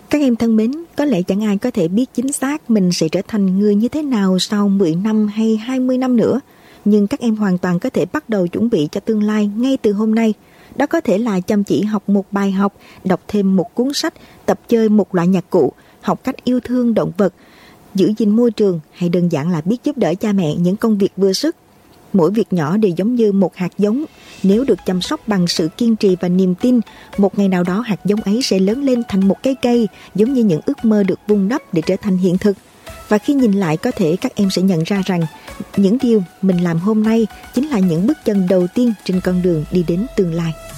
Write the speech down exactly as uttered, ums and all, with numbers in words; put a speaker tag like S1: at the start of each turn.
S1: Các em thân mến, có lẽ chẳng ai có thể biết chính xác mình sẽ trở thành người như thế nào sau mười năm hay hai mươi năm nữa. Nhưng các em hoàn toàn có thể bắt đầu chuẩn bị cho tương lai ngay từ hôm nay. Đó có thể là chăm chỉ học một bài học, đọc thêm một cuốn sách, tập chơi một loại nhạc cụ, học cách yêu thương động vật, giữ gìn môi trường, hay đơn giản là biết giúp đỡ cha mẹ những công việc vừa sức. Mỗi việc nhỏ đều giống như một hạt giống. Nếu được chăm sóc bằng sự kiên trì và niềm tin, một ngày nào đó hạt giống ấy sẽ lớn lên thành một cây cây, giống như những ước mơ được vun đắp để trở thành hiện thực. Và khi nhìn lại, có thể các em sẽ nhận ra rằng những điều mình làm hôm nay chính là những bước chân đầu tiên trên con đường đi đến tương lai.